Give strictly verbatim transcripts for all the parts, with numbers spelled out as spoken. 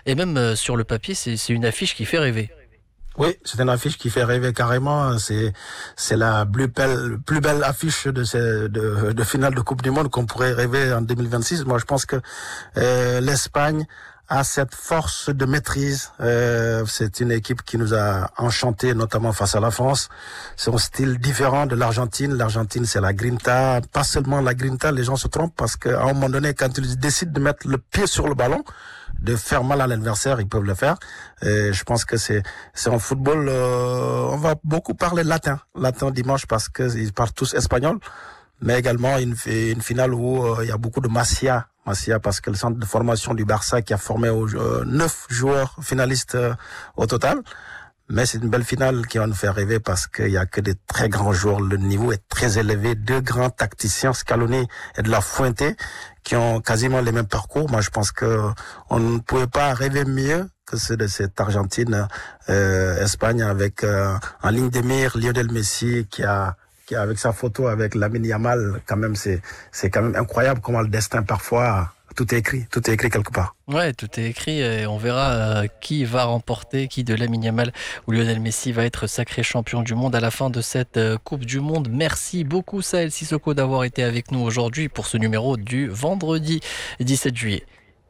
Et même euh, sur le papier, c'est, c'est une affiche qui fait rêver. Oui, c'est une affiche qui fait rêver carrément. C'est c'est la plus belle plus belle affiche de ces, de, de finale de Coupe du Monde qu'on pourrait rêver en deux mille vingt-six. Moi, je pense que euh, l'Espagne a cette force de maîtrise. Euh, c'est une équipe qui nous a enchantés, notamment face à la France. C'est un style différent de l'Argentine. L'Argentine, c'est la grinta. Pas seulement la grinta, les gens se trompent parce qu'à un moment donné, quand ils décident de mettre le pied sur le ballon, de faire mal à l'adversaire, ils peuvent le faire. Et je pense que c'est c'est en football, euh, on va beaucoup parler latin, latin dimanche parce que ils parlent tous espagnol, mais également une une finale où euh, il y a beaucoup de Masia, Masia parce que le centre de formation du Barça qui a formé euh, neuf joueurs finalistes euh, au total. Mais c'est une belle finale qui va nous faire rêver parce qu'il y a que des très grands joueurs. Le niveau est très élevé. Deux grands tacticiens, Scaloni et de la Fuente, qui ont quasiment les mêmes parcours. Moi, je pense que on ne pouvait pas rêver mieux que ceux de cette Argentine, euh, Espagne avec euh, en ligne de mire Lionel Messi qui a qui a avec sa photo avec Lamine Yamal. Quand même, c'est c'est quand même incroyable comment le destin parfois. Tout est écrit, tout est écrit quelque part. Ouais, tout est écrit et on verra euh, qui va remporter, qui de Lamine Yamal ou Lionel Messi va être sacré champion du monde à la fin de cette euh, Coupe du Monde. Merci beaucoup Saël Sissoko d'avoir été avec nous aujourd'hui pour ce numéro du vendredi dix-sept juillet.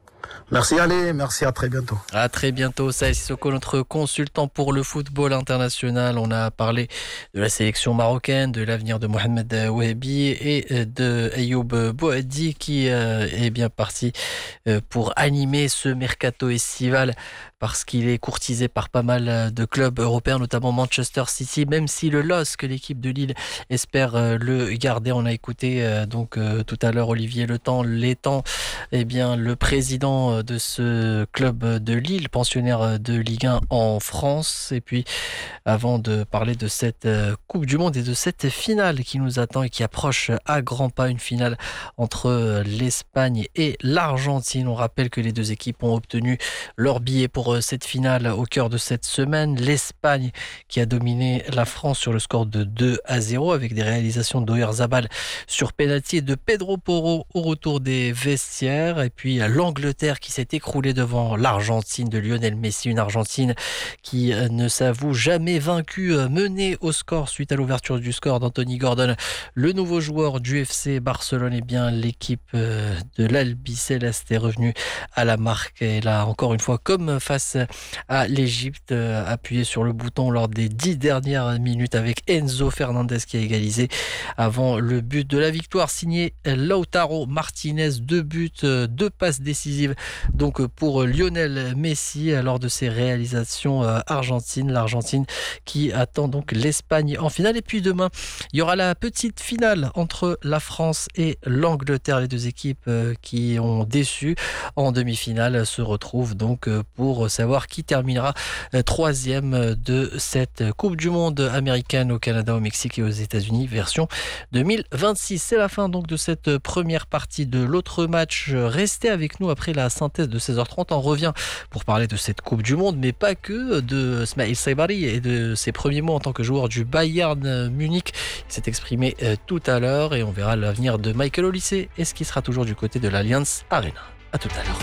Merci Ali, merci, à très bientôt. À très bientôt, Saël Sissoko, notre consultant pour le football international. On a parlé de la sélection marocaine, de l'avenir de Mohamed Wahabi et de Ayoub Boadi qui est bien parti pour animer ce mercato estival parce qu'il est courtisé par pas mal de clubs européens, notamment Manchester City, même si le L O S C, l'équipe de Lille, espère le garder. On a écouté donc tout à l'heure Olivier Le Temps, l'étant eh bien le président de ce club de Lille, pensionnaire de Ligue un en France. Et puis, avant de parler de cette Coupe du Monde et de cette finale qui nous attend et qui approche à grands pas, une finale entre l'Espagne et l'Argentine. On rappelle que les deux équipes ont obtenu leur billet pour cette finale au cœur de cette semaine. L'Espagne qui a dominé la France sur le score de deux à zéro avec des réalisations d'Oyarzabal sur pénalty et de Pedro Porro au retour des vestiaires. Et puis l'Angleterre qui s'est écroulée devant l'Argentine de Lionel Messi, une Argentine qui ne s'avoue jamais vaincue, menée au score suite à l'ouverture du score d'Anthony Gordon, le nouveau joueur du F C Barcelone. Et bien l'équipe de l'Albiceleste est revenue à la marque et là encore une fois comme face à l'Égypte, appuyé sur le bouton lors des dix dernières minutes avec Enzo Fernandez qui a égalisé avant le but de la victoire signé Lautaro Martinez. Deux buts, deux passes décisives donc pour Lionel Messi lors de ses réalisations argentines. L'Argentine qui attend donc l'Espagne en finale. Et puis demain, il y aura la petite finale entre la France et l'Angleterre. Les deux équipes qui ont déçu en demi-finale se retrouvent donc pour savoir qui terminera troisième de cette Coupe du Monde américaine au Canada, au Mexique et aux États-Unis version deux mille vingt-six. C'est la fin donc de cette première partie de l'autre match. Restez avec nous après la synthèse de seize heures trente. On revient pour parler de cette Coupe du Monde, mais pas que, de Smaïl Saibari et de ses premiers mots en tant que joueur du Bayern Munich. Il s'est exprimé tout à l'heure et on verra l'avenir de Michael Olise et ce qui sera toujours du côté de l'Allianz Arena. À tout à l'heure.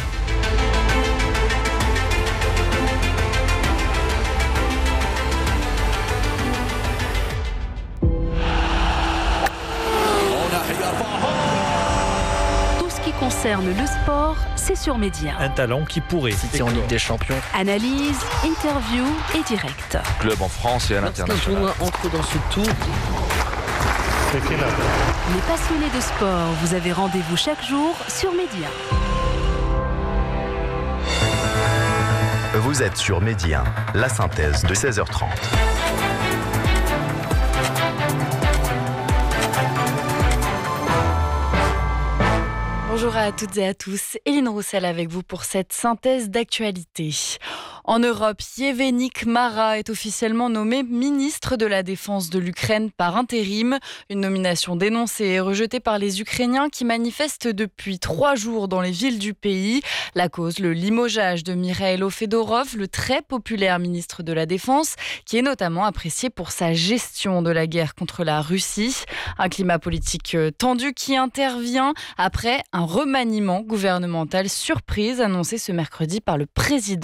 Concerne le sport, c'est sur Média. Un talent qui pourrait citer en Ligue des Champions. Analyse, interview et direct. Club en France et à l'international. Lorsqu'un tournoi entre dans ce tour. Les passionnés de sport, vous avez rendez-vous chaque jour sur Média. Vous êtes sur Média, la synthèse de seize heures trente. Bonjour à toutes et à tous, Éline Roussel avec vous pour cette synthèse d'actualité. En Europe, Yevhenik Mara est officiellement nommé ministre de la Défense de l'Ukraine par intérim. Une nomination dénoncée et rejetée par les Ukrainiens qui manifestent depuis trois jours dans les villes du pays. La cause, le limogeage de Mikhailo Fedorov, le très populaire ministre de la Défense, qui est notamment apprécié pour sa gestion de la guerre contre la Russie. Un climat politique tendu qui intervient après un remaniement gouvernemental surprise annoncé ce mercredi par le président